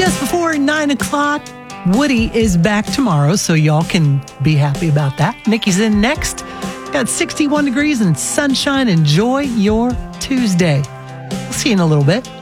Just before 9 o'clock, Woody is back tomorrow, so y'all can be happy about that. Nikki's in next. Got 61 degrees and sunshine. Enjoy your Tuesday. We'll see you in a little bit.